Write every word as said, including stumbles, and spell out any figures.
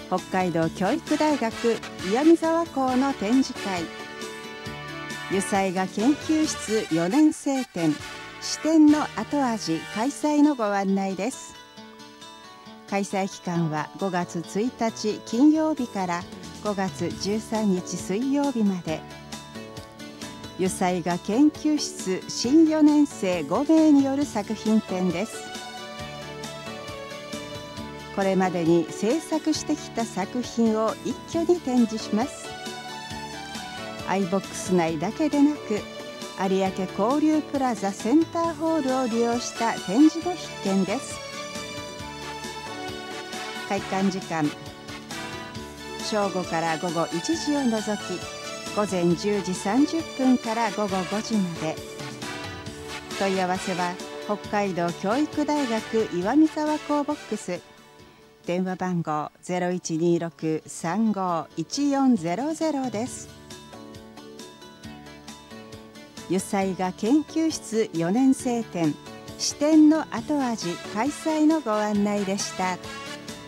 北海道教育大学岩見沢校の展示会、油彩画研究室よねん生展視点の後味開催のご案内です。開催期間はごがつついたち金曜日からごがつじゅうさんにち水曜日まで。油彩画研究室新よねん生ごめいによる作品展です。これまでに制作してきた作品を一挙に展示します。アイボックス内だけでなく、有明交流プラザセンターホールを利用した展示も必見です。開館時間、正午から午後いちじを除き、午前じゅうじさんじゅっぷんから午後ごじまで。問い合わせは北海道教育大学岩見沢校ボックス、電話番号 ゼロいちにろく さんご いちよんゼロゼロ です。油彩画研究室よねん生展視点の後味開催のご案内でした。